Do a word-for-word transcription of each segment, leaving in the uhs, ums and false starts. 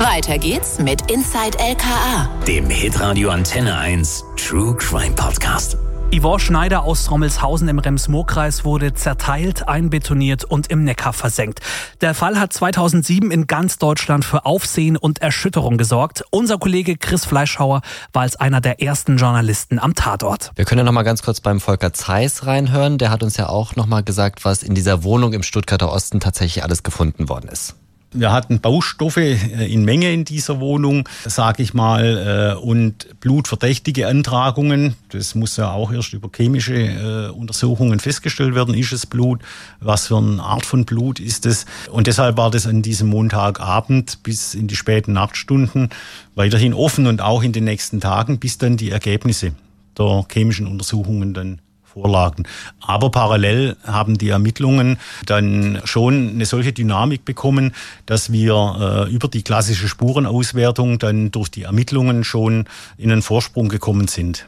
Weiter geht's mit Inside L K A, dem Hitradio Antenne eins True Crime Podcast. Yvonne Schneider aus Rommelshausen im Rems-Murr-Kreis wurde zerteilt, einbetoniert und im Neckar versenkt. Der Fall hat zweitausendsieben in ganz Deutschland für Aufsehen und Erschütterung gesorgt. Unser Kollege Chris Fleischhauer war als einer der ersten Journalisten am Tatort. Wir können ja noch mal ganz kurz beim Volker Zeiss reinhören. Der hat uns ja auch noch mal gesagt, was in dieser Wohnung im Stuttgarter Osten tatsächlich alles gefunden worden ist. Wir hatten Baustoffe in Menge in dieser Wohnung, sage ich mal, und blutverdächtige Antragungen. Das muss ja auch erst über chemische Untersuchungen festgestellt werden. Ist es Blut? Was für eine Art von Blut ist es? Und deshalb war das an diesem Montagabend bis in die späten Nachtstunden weiterhin offen und auch in den nächsten Tagen, bis dann die Ergebnisse der chemischen Untersuchungen dann vorlagen. Aber parallel haben die Ermittlungen dann schon eine solche Dynamik bekommen, dass wir äh, über die klassische Spurenauswertung dann durch die Ermittlungen schon in einen Vorsprung gekommen sind.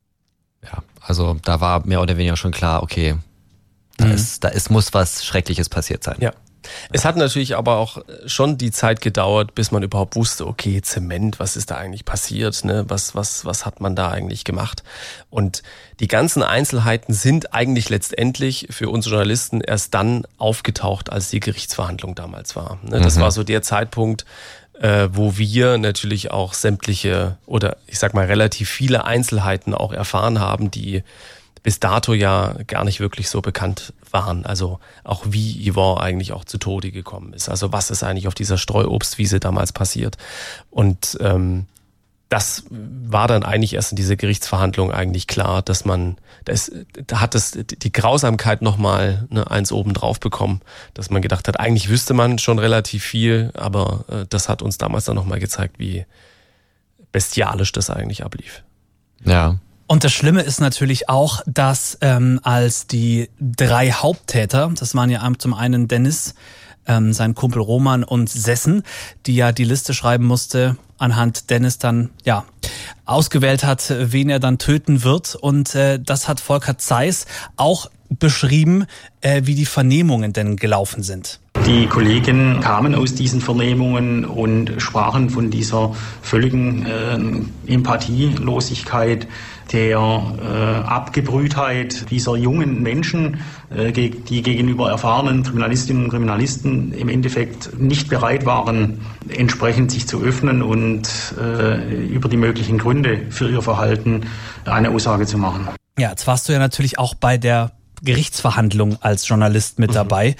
Ja, also da war mehr oder weniger schon klar, okay, da mhm. ist, da ist, muss was Schreckliches passiert sein. Ja. Es hat natürlich aber auch schon die Zeit gedauert, bis man überhaupt wusste, okay, Zement, was ist da eigentlich passiert, ne? Was, was, was hat man da eigentlich gemacht? Und die ganzen Einzelheiten sind eigentlich letztendlich für uns Journalisten erst dann aufgetaucht, als die Gerichtsverhandlung damals war. Ne? Das mhm. war so der Zeitpunkt, äh, wo wir natürlich auch sämtliche oder ich sag mal relativ viele Einzelheiten auch erfahren haben, die bis dato ja gar nicht wirklich so bekannt waren. Also auch wie Yvonne eigentlich auch zu Tode gekommen ist. Also was ist eigentlich auf dieser Streuobstwiese damals passiert. Und ähm, das war dann eigentlich erst in dieser Gerichtsverhandlung eigentlich klar, dass man, das, da hat es die Grausamkeit nochmal ne, eins oben drauf bekommen, dass man gedacht hat, eigentlich wüsste man schon relativ viel, aber äh, das hat uns damals dann nochmal gezeigt, wie bestialisch das eigentlich ablief. Ja. Und das Schlimme ist natürlich auch, dass ähm, als die drei Haupttäter, das waren ja zum einen Dennis, ähm, sein Kumpel Roman und Sessen, die ja die Liste schreiben musste, anhand Dennis dann ja ausgewählt hat, wen er dann töten wird. Und äh, das hat Volker Zeiss auch beschrieben, äh, wie die Vernehmungen denn gelaufen sind. Die Kollegen kamen aus diesen Vernehmungen und sprachen von dieser völligen äh, Empathielosigkeit, der äh, Abgebrühtheit dieser jungen Menschen, äh, die gegenüber erfahrenen Kriminalistinnen und Kriminalisten im Endeffekt nicht bereit waren, entsprechend sich zu öffnen und äh, über die möglichen Gründe für ihr Verhalten eine Aussage zu machen. Ja, jetzt warst du ja natürlich auch bei der Gerichtsverhandlung als Journalist mit mhm. dabei.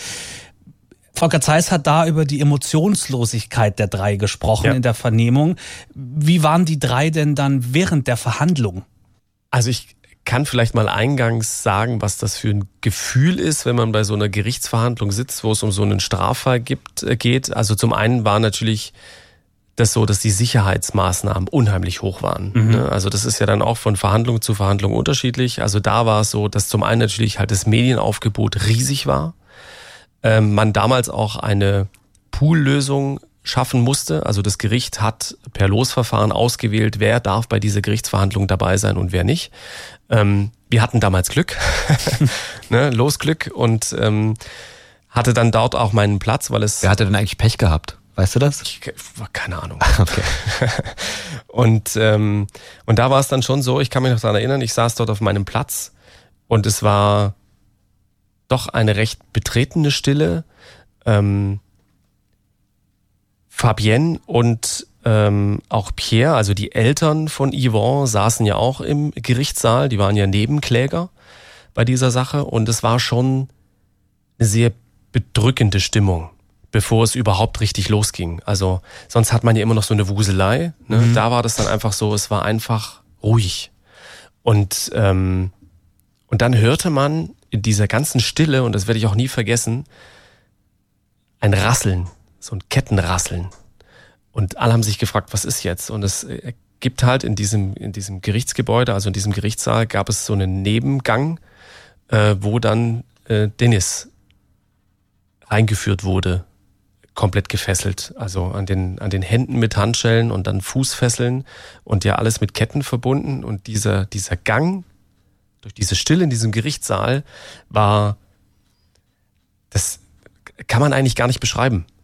Volker Zeiss hat da über die Emotionslosigkeit der drei gesprochen ja. in der Vernehmung. Wie waren die drei denn dann während der Verhandlung? Also ich kann vielleicht mal eingangs sagen, was das für ein Gefühl ist, wenn man bei so einer Gerichtsverhandlung sitzt, wo es um so einen Straffall gibt, geht. Also zum einen war natürlich das so, dass die Sicherheitsmaßnahmen unheimlich hoch waren. Mhm. Also das ist ja dann auch von Verhandlung zu Verhandlung unterschiedlich. Also da war es so, dass zum einen natürlich halt das Medienaufgebot riesig war. Ähm, man damals auch eine Poollösung schaffen musste. Also das Gericht hat per Losverfahren ausgewählt, wer darf bei dieser Gerichtsverhandlung dabei sein und wer nicht. Ähm, wir hatten damals Glück, ne, Losglück und ähm, hatte dann dort auch meinen Platz, weil es... Wer hatte denn eigentlich Pech gehabt? Weißt du das? Ich, keine Ahnung. Okay. und, ähm, und da war es dann schon so, ich kann mich noch daran erinnern, ich saß dort auf meinem Platz und es war doch eine recht betretene Stille. Ähm, Fabienne und ähm, auch Pierre, also die Eltern von Yvonne, saßen ja auch im Gerichtssaal. Die waren ja Nebenkläger bei dieser Sache. Und es war schon eine sehr bedrückende Stimmung, bevor es überhaupt richtig losging. Also sonst hat man ja immer noch so eine Wuselei. Ne? Mhm. Da war das dann einfach so, es war einfach ruhig. Und, ähm, und dann hörte man in dieser ganzen Stille, und das werde ich auch nie vergessen, ein Rasseln. So ein Kettenrasseln. Und alle haben sich gefragt, was ist jetzt? Und es gibt halt in diesem, in diesem Gerichtsgebäude, also in diesem Gerichtssaal, gab es so einen Nebengang, äh, wo dann äh, Dennis reingeführt wurde, komplett gefesselt. Also an den, an den Händen mit Handschellen und dann Fußfesseln und ja alles mit Ketten verbunden. Und dieser, dieser Gang durch diese Stille in diesem Gerichtssaal war, das kann man eigentlich gar nicht beschreiben.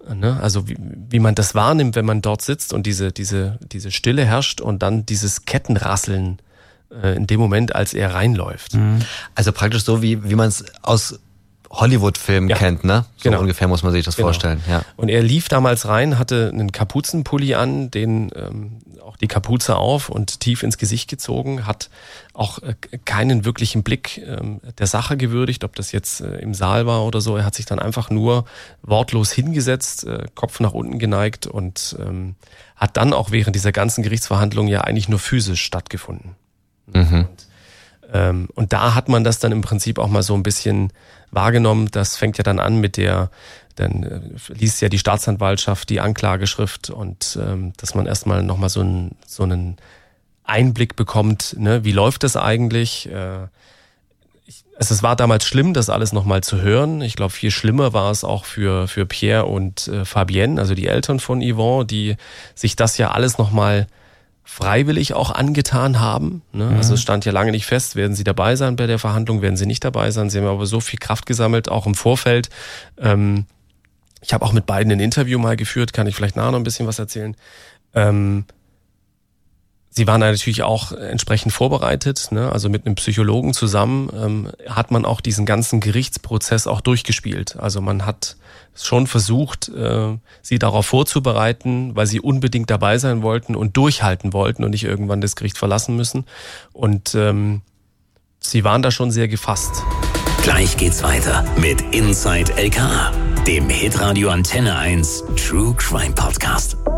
Ne? Also wie, wie man das wahrnimmt, wenn man dort sitzt und diese, diese, diese Stille herrscht und dann dieses Kettenrasseln äh, in dem Moment, als er reinläuft. Mhm. Also praktisch so, wie, wie man es aus Hollywood-Filmen ja. kennt, ne? So genau. ungefähr muss man sich das genau. vorstellen. Ja. Und er lief damals rein, hatte einen Kapuzenpulli an, den ähm, auch die Kapuze auf und tief ins Gesicht gezogen, hat auch äh, keinen wirklichen Blick ähm, der Sache gewürdigt, ob das jetzt äh, im Saal war oder so. Er hat sich dann einfach nur wortlos hingesetzt, äh, Kopf nach unten geneigt und ähm, hat dann auch während dieser ganzen Gerichtsverhandlung ja eigentlich nur physisch stattgefunden. Mhm. Und, ähm, und da hat man das dann im Prinzip auch mal so ein bisschen wahrgenommen. Das fängt ja dann an mit der, dann äh, liest ja die Staatsanwaltschaft die Anklageschrift und ähm, dass man erstmal nochmal so einen so einen Einblick bekommt, ne, wie läuft das eigentlich? Äh, ich, also es war damals schlimm, das alles nochmal zu hören. Ich glaube, viel schlimmer war es auch für für Pierre und äh, Fabienne, also die Eltern von Yvonne, die sich das ja alles nochmal freiwillig auch angetan haben. Ne? Mhm. Also es stand ja lange nicht fest, werden sie dabei sein bei der Verhandlung, werden sie nicht dabei sein. Sie haben aber so viel Kraft gesammelt, auch im Vorfeld. Ähm, ich habe auch mit beiden ein Interview mal geführt, kann ich vielleicht nachher noch ein bisschen was erzählen. Ähm, sie waren natürlich auch entsprechend vorbereitet, ne? Also mit einem Psychologen zusammen ähm, hat man auch diesen ganzen Gerichtsprozess auch durchgespielt. Also man hat schon versucht, äh, sie darauf vorzubereiten, weil sie unbedingt dabei sein wollten und durchhalten wollten und nicht irgendwann das Gericht verlassen müssen. Und ähm, sie waren da schon sehr gefasst. Gleich geht's weiter mit Inside L K A, dem Hitradio Antenne eins True Crime Podcast.